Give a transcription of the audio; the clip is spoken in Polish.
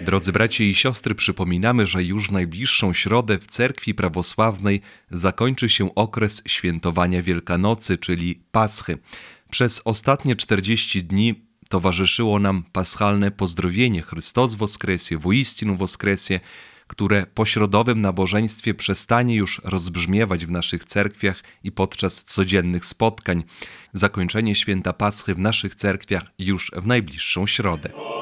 Drodzy bracia i siostry, przypominamy, że już w najbliższą środę w Cerkwi Prawosławnej zakończy się okres świętowania Wielkanocy, czyli Paschy. Przez ostatnie 40 dni towarzyszyło nam paschalne pozdrowienie Chrystus Woskresie, Woistinu Woskresie, które po środowym nabożeństwie przestanie już rozbrzmiewać w naszych cerkwiach i podczas codziennych spotkań. Zakończenie święta Paschy w naszych cerkwiach już w najbliższą środę.